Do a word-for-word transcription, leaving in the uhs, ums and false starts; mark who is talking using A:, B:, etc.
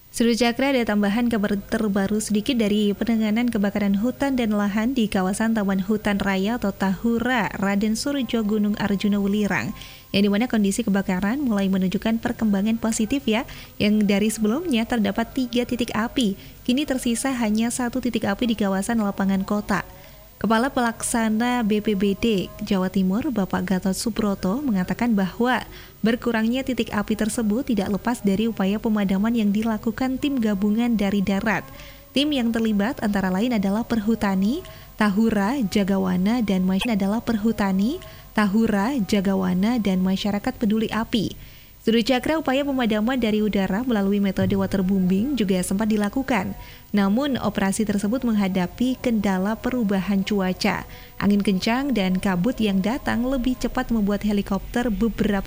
A: Sudah Cakra, ada tambahan kabar terbaru sedikit dari penanganan kebakaran hutan dan lahan di kawasan Taman Hutan Raya atau Tahura, Raden Surjo Gunung Arjuna Welirang, yang dimana kondisi kebakaran mulai menunjukkan perkembangan positif ya, yang dari sebelumnya terdapat tiga titik api, kini tersisa hanya satu titik api di kawasan lapangan kota. Kepala Pelaksana B P B D Jawa Timur, Bapak Gatot Subroto, mengatakan bahwa berkurangnya titik api tersebut tidak lepas dari upaya pemadaman yang dilakukan tim gabungan dari darat. Tim yang terlibat antara lain adalah Perhutani, Tahura, Jagawana, dan masyarakat adalah Perhutani, Tahura, Jagawana, dan masyarakat peduli api. Sudah Cakra, upaya pemadaman dari udara melalui metode waterbombing juga sempat dilakukan. Namun, operasi tersebut menghadapi kendala perubahan cuaca. Angin kencang dan kabut yang datang lebih cepat membuat helikopter beberapa